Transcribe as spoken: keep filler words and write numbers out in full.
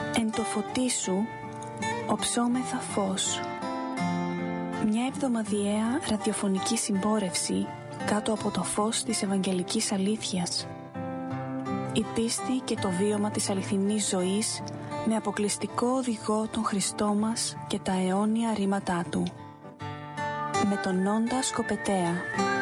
Εν το φωτί σου οψόμεθα φως. Μια εβδομαδιαία ραδιοφωνική συμπόρευση κάτω από το φως της Ευαγγελικής Αλήθειας. Η πίστη και το βίωμα της αληθινής ζωής με αποκλειστικό οδηγό τον Χριστό μας και τα αιώνια ρήματά Του. Με τον Νόντα Σκοπετέα.